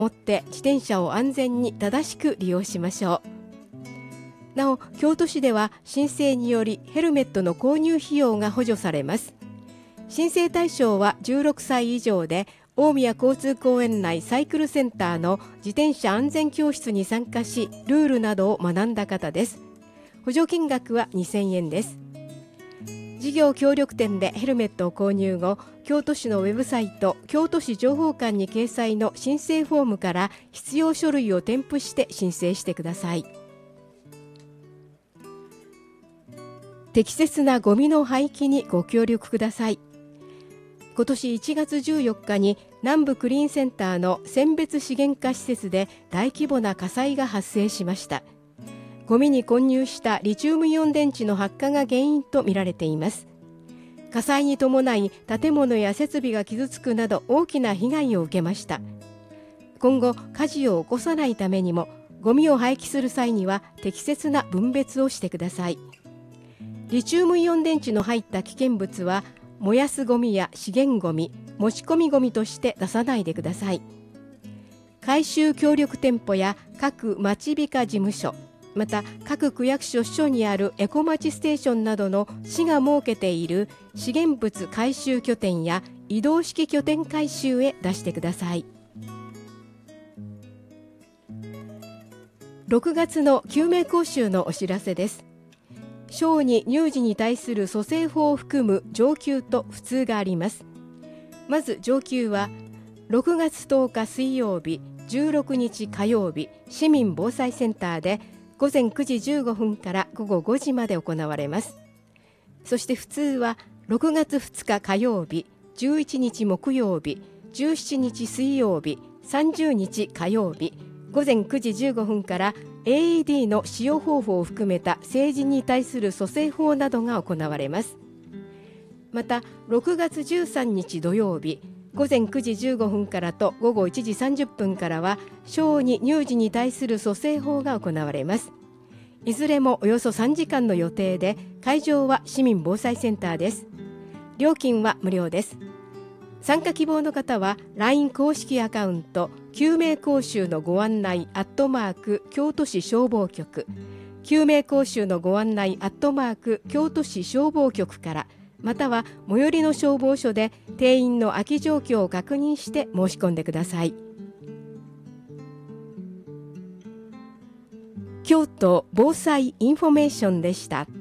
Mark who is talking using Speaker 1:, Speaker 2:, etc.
Speaker 1: 持って自転車を安全に正しく利用しましょう。なお、京都市では申請によりヘルメットの購入費用が補助されます。申請対象は16歳以上で、大宮交通公園内サイクルセンターの自転車安全教室に参加し、ルールなどを学んだ方です。補助金額は2000円です。事業協力店でヘルメットを購入後、京都市のウェブサイト京都市情報館に掲載の申請フォームから必要書類を添付して申請してください。適切なゴミの廃棄にご協力ください。今年1月14日に南部クリーンセンターの選別資源化施設で大規模な火災が発生しました。ゴミに混入したリチウムイオン電池の発火が原因とみられています。火災に伴い建物や設備が傷つくなど大きな被害を受けました。今後火事を起こさないためにも、ゴミを廃棄する際には適切な分別をしてください。リチウムイオン電池の入った危険物は燃やすゴミや資源ゴミ、持ち込みゴミとして出さないでください。回収協力店舗や各町美化事務所、また各区役所所にあるエコまちステーションなどの市が設けている資源物回収拠点や移動式拠点回収へ出してください。6月の救命講習のお知らせです。小児乳児に対する蘇生法を含む上級と普通があります。まず上級は6月10日水曜日、16日火曜日、市民防災センターで午前9時15分から午後5時まで行われます。そして普通は6月2日火曜日、11日木曜日、17日水曜日、30日火曜日、午前9時15分から AED の使用方法を含めた成人に対する蘇生法などが行われます。また6月13日土曜日、午前9時15分からと午後1時30分からは小児乳児に対する蘇生法が行われます。いずれもおよそ3時間の予定で、会場は市民防災センターです。料金は無料です。参加希望の方は LINE 公式アカウント救命講習のご案内京都市消防局、救命講習のご案内京都市消防局から、または最寄りの消防署で定員の空き状況を確認して申し込んでください。京都防災インフォメーションでした。